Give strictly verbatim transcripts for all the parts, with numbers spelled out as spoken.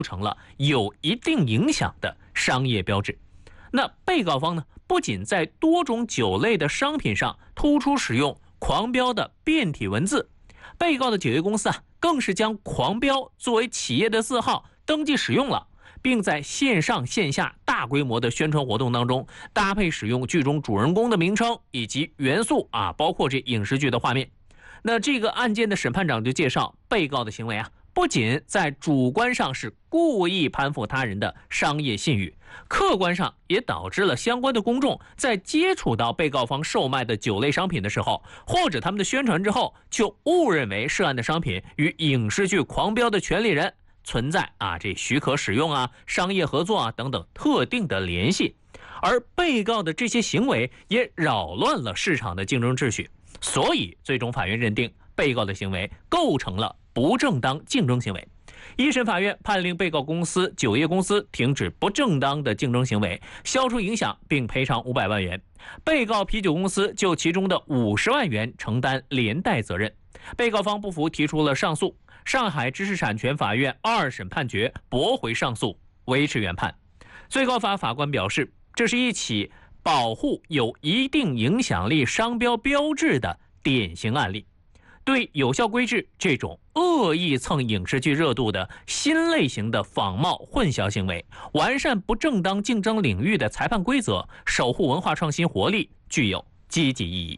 成了有一定影响的商业标志。那被告方呢，不仅在多种酒类的商品上突出使用狂飙的变体文字，被告的酒业公司啊，更是将狂飙作为企业的字号登记使用了，并在线上线下大规模的宣传活动当中搭配使用剧中主人公的名称以及元素啊，包括这影视剧的画面。那这个案件的审判长就介绍，被告的行为啊，不仅在主观上是故意攀附他人的商业信誉，客观上也导致了相关的公众在接触到被告方售卖的酒类商品的时候，或者他们的宣传之后，就误认为涉案的商品与影视剧《狂飙》的权利人存在啊这许可使用啊、商业合作啊等等特定的联系，而被告的这些行为也扰乱了市场的竞争秩序，所以最终法院认定被告的行为构成了不正当竞争行为。一审法院判令被告公司酒业公司停止不正当的竞争行为，消除影响并赔偿五百万元。被告啤酒公司就其中的五十万元承担连带责任。被告方不服提出了上诉，上海知识产权法院二审判决驳回上诉，维持原判。最高法法官表示，这是一起保护有一定影响力商标标志的典型案例，对有效规制这种恶意蹭影视剧热度的新类型的仿冒混淆行为，完善不正当竞争领域的裁判规则，守护文化创新活力，具有积极意义。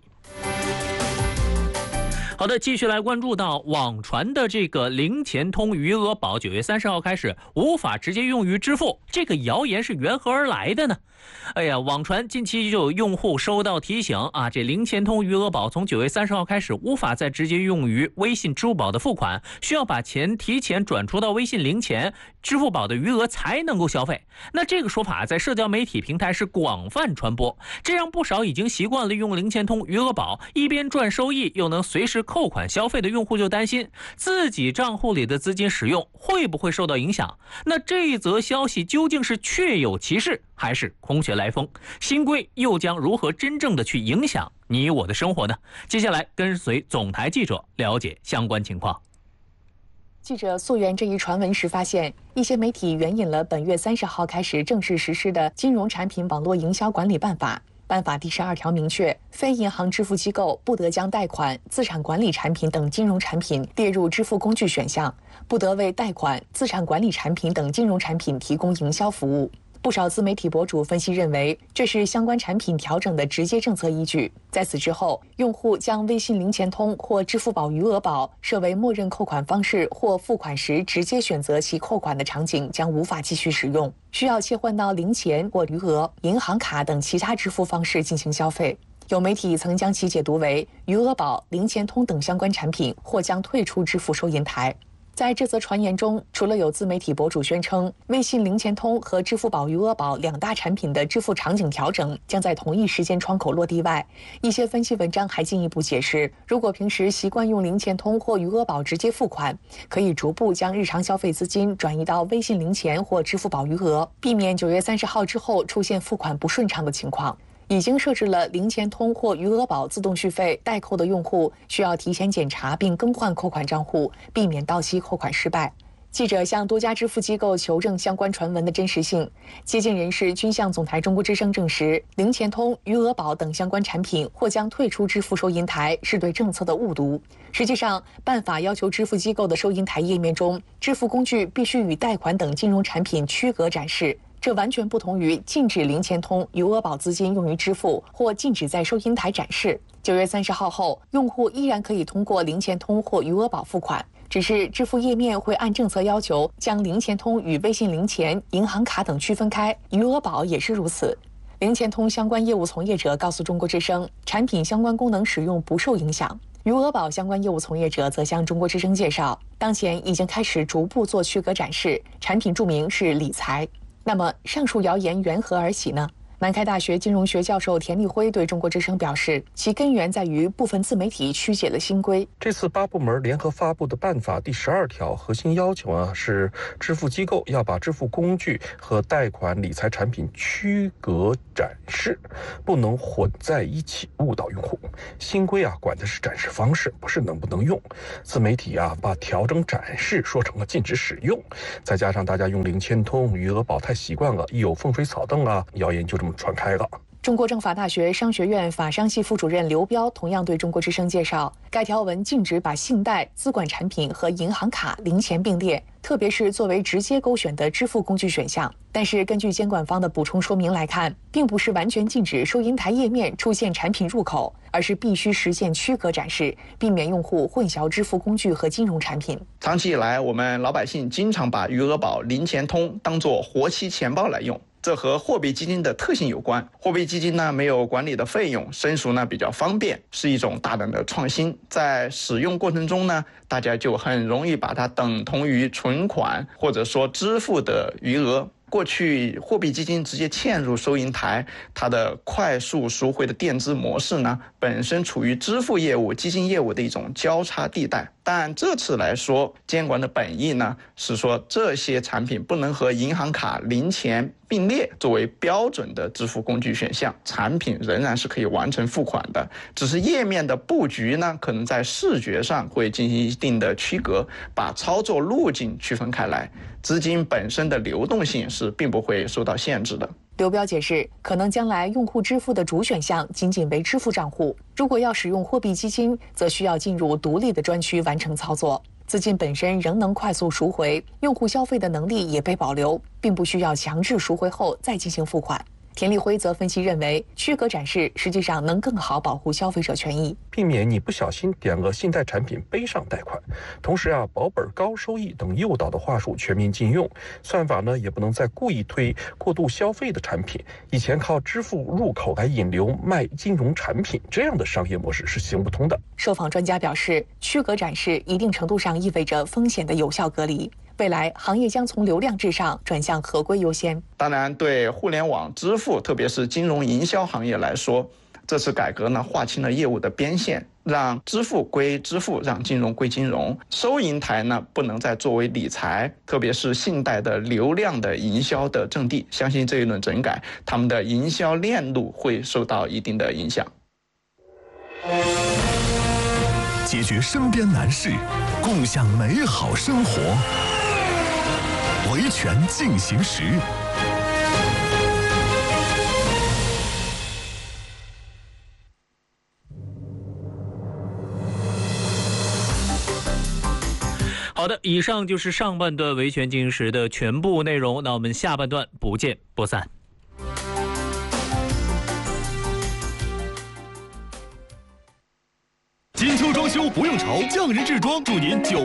好的，继续来关注到网传的这个零钱通余额宝九月三十号开始无法直接用于支付，这个谣言是缘何而来的呢？哎呀，网传近期就有用户收到提醒啊，这零钱通余额宝从九月三十号开始无法再直接用于微信、支付宝的付款，需要把钱提前转出到微信零钱、支付宝的余额才能够消费。那这个说法在社交媒体平台是广泛传播，这让不少已经习惯了用零钱通余额宝一边赚收益又能随时扣款消费的用户就担心自己账户里的资金使用会不会受到影响。那这一则消息究竟是确有其事还是空穴来风？新规又将如何真正的去影响你我的生活呢？接下来跟随总台记者了解相关情况。 记者溯源这一传闻时发现，一些媒体援引了本月三十号开始正式实施的《金融产品网络营销管理办法》。办法第十二条明确，非银行支付机构不得将贷款、资产管理产品等金融产品列入支付工具选项，不得为贷款、资产管理产品等金融产品提供营销服务。不少自媒体博主分析认为，这是相关产品调整的直接政策依据。在此之后，用户将微信零钱通或支付宝余额宝设为默认扣款方式或付款时直接选择其扣款的场景将无法继续使用，需要切换到零钱或余额、银行卡等其他支付方式进行消费。有媒体曾将其解读为余额宝、零钱通等相关产品或将退出支付收银台。在这则传言中，除了有自媒体博主宣称微信零钱通和支付宝余额宝两大产品的支付场景调整将在同一时间窗口落地外，一些分析文章还进一步解释，如果平时习惯用零钱通或余额宝直接付款，可以逐步将日常消费资金转移到微信零钱或支付宝余额，避免九月三十号之后出现付款不顺畅的情况。已经设置了零钱通或余额宝自动续费代扣的用户，需要提前检查并更换扣款账户，避免到期扣款失败。记者向多家支付机构求证相关传闻的真实性，接近人士均向总台中国之声证实，零钱通、余额宝等相关产品或将退出支付收银台是对政策的误读。实际上，办法要求支付机构的收银台页面中，支付工具必须与贷款等金融产品区隔展示。这完全不同于禁止零钱通、余额宝资金用于支付或禁止在收银台展示。九月三十号后，用户依然可以通过零钱通或余额宝付款，只是支付页面会按政策要求将零钱通与微信零钱、银行卡等区分开，余额宝也是如此。零钱通相关业务从业者告诉中国之声，产品相关功能使用不受影响。余额宝相关业务从业者则向中国之声介绍，当前已经开始逐步做区隔展示，产品注明是理财。那么上述谣言缘何而起呢？ 南开大学金融学教授田立辉对中国之声表示，其根源在于部分自媒体曲解了新规。 这次八部门联合发布的办法第十二条核心要求啊，是支付机构要把支付工具和贷款理财产品区隔展示，不能混在一起误导用户。新规啊，管的是展示方式，不是能不能用。自媒体啊，把调整展示说成了禁止使用，再加上大家用零签通、余额宝太习惯了，一有风吹草动啊，谣言就这么传开了。 中国政法大学商学院法商系副主任刘彪同样对中国之声介绍，该条文禁止把信贷、资管产品和银行卡、零钱并列，特别是作为直接勾选的支付工具选项。但是根据监管方的补充说明来看，并不是完全禁止收银台页面出现产品入口，而是必须实现区隔展示，避免用户混淆支付工具和金融产品。 长期以来，我们老百姓经常把余额宝、零钱通当作活期钱包来用。这和货币基金的特性有关。货币基金呢没有管理的费用，申赎呢比较方便，是一种大胆的创新。在使用过程中呢，大家就很容易把它等同于存款或者说支付的余额。过去货币基金直接嵌入收银台，它的快速赎回的垫资模式呢，本身处于支付业务、基金业务的一种交叉地带。但这次来说，监管的本意呢是说，这些产品不能和银行卡、零钱并列作为标准的支付工具选项，产品仍然是可以完成付款的，只是页面的布局呢，可能在视觉上会进行一定的区隔，把操作路径区分开来。资金本身的流动性是并不会受到限制的。 刘彪解释，可能将来用户支付的主选项仅仅为支付账户，如果要使用货币基金，则需要进入独立的专区完成操作。资金本身仍能快速赎回，用户消费的能力也被保留，并不需要强制赎回后再进行付款。田立辉则分析认为，区隔展示实际上能更好保护消费者权益， 避免你不小心点了信贷产品背上贷款。同时啊，保本高收益等诱导的话术全面禁用，算法呢也不能再故意推过度消费的产品。以前靠支付入口来引流卖金融产品，这样的商业模式是行不通的。 受访专家表示，区隔展示一定程度上意味着风险的有效隔离。未来行业将从流量至上转向合规优先。 当然，对互联网支付，特别是金融营销行业来说，这次改革呢划清了业务的边线，让支付归支付，让金融归金融。收银台呢不能再作为理财，特别是信贷的流量的营销的阵地。相信这一轮整改，他们的营销链路会受到一定的影响。 解决身边难事，共享美好生活。维权进行时。 好的，以上就是上半段维权进行时的全部内容，那我们下半段不见不散。 金秋装修不用愁，匠人制装祝您九